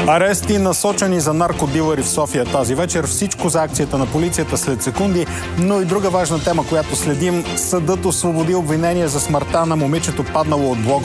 Арести насочени за наркодилъри в София тази вечер. Всичко за акцията на полицията след секунди, но и друга важна тема, която следим. Съдът освободи обвинение за смъртта на момичето, паднало от блок